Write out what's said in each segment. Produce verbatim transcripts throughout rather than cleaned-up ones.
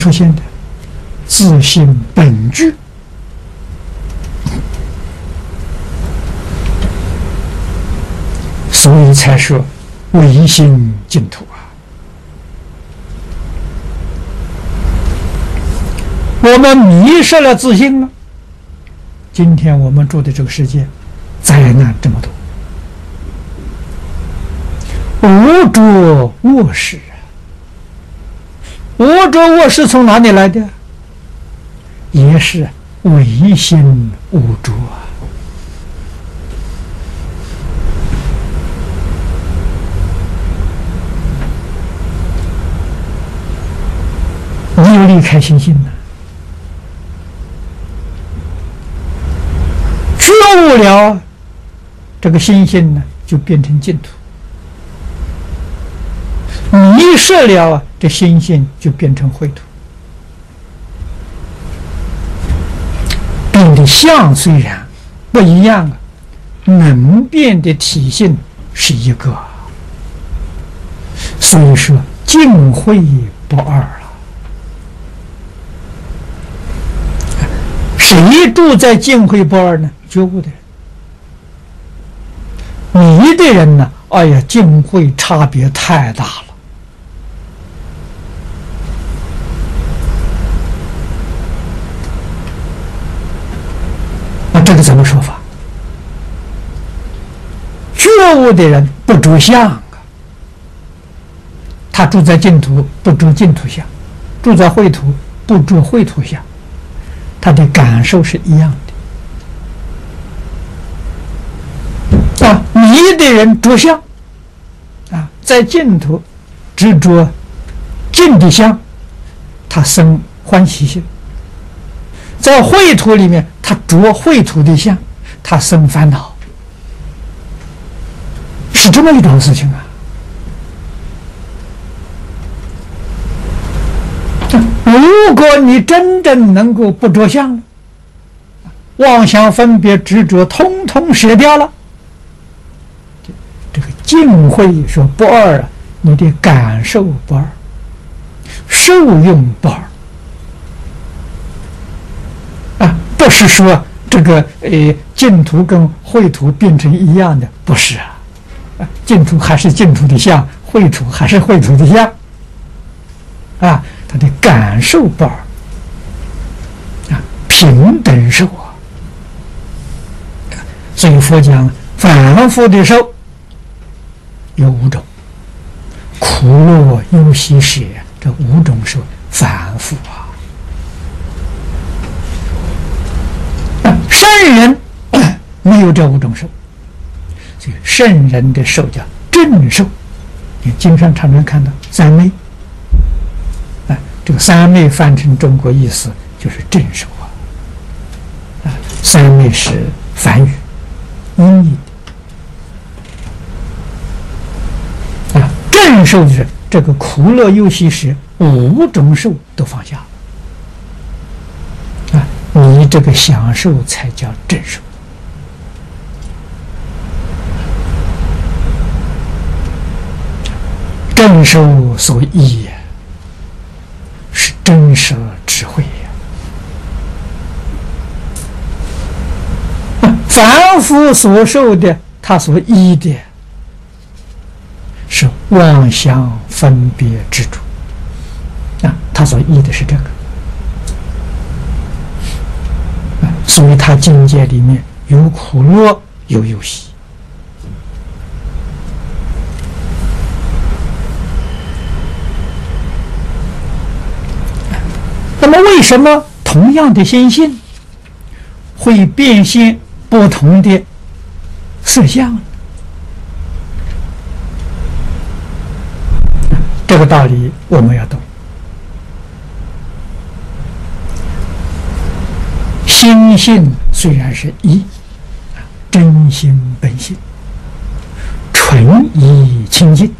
出现的自性本具，所以才说唯心净土啊。我们迷失了自性了，今天我们住的这个世界灾难这么多，无着卧室啊，无着卧室从哪里来的？也是唯心无着啊。你有离开心性呢，觉悟了，这个心性呢就变成净土；迷失了，这心性就变成秽土。变的相虽然不一样啊，能变的体性是一个，所以说净秽不二了。谁住在净秽不二呢？觉悟的人。迷的人呢，哎呀，净秽差别太大了。那这个怎么说法？觉悟的人不着相啊，他住在净土不着净土相，住在秽土不着秽土相，他的感受是一样的。啊，迷的人着相啊，在净土执着净的相，他生欢喜心；在秽土里面，他着秽土的相，他生烦恼，是这么一种事情啊。如果你真正能够不着相了，妄想分别执着通通舍掉了，这个净慧说不二啊，你的感受不二，受用不二啊，不是说这个呃净土跟秽土变成一样的，不是啊，啊净土还是净土的相，秽土还是秽土的相啊。他的感受不二啊，平等受啊，所以佛讲反复的受有五种，苦乐忧喜舍这五种受反复啊。啊圣人没有这五种受，所以圣人的受叫正受。你经常常常看到三昧。这个三昧翻成中国意思就是正受啊，啊，三昧是梵语，音译的啊，正受就是这个苦乐忧喜舍五种受都放下啊，你这个享受才叫正受。正受所依也。真实智慧呀，凡夫所受的，他所依的是妄想分别执着啊，他所依的是这个啊，所以他境界里面有苦乐，有忧喜。那么为什么同样的心性会变现不同的色相呢？这个道理我们要懂。心性虽然是一，真心本性，纯一清净，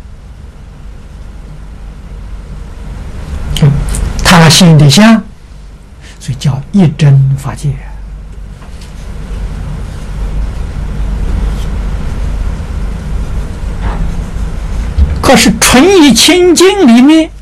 他心的相，所以叫一真法界。可是纯一清净里面